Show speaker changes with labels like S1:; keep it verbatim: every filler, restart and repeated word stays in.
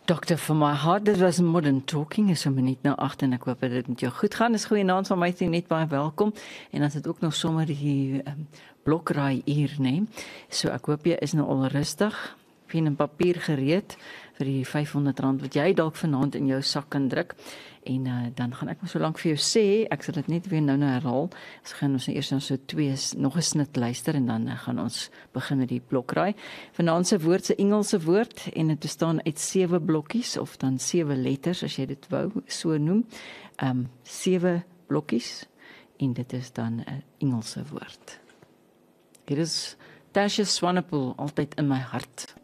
S1: Doctor for my heart, dit was Modern Talking, is so minuut na agt en ek hoop dat dit met jou goed gaan. Dis goeienaand van my, net baie welkom. En as dit ook nog sommer die um, blokraai uur neem. So ek hoop jy is nou al rustig, pen en papier gereed vir die vyfhonderd rand wat jy dalk vanaand in jou sak kan druk. En uh, dan gaan ek maar so lank vir jou sê, ek sal dit net weer nou nou herhaal. Ons gaan ons nou eers nou so twee nog 'n snit luister en dan uh, gaan ons begin met die blokraai. Vanaand se woord se Engelse woord en dit bestaan uit sewe blokkies of dan sewe letters as jy dit wou so noem. Ehm um, sewe blokkies en dit is dan 'n Engelse woord. Hier is Tasha Swanepoel altyd in my hart.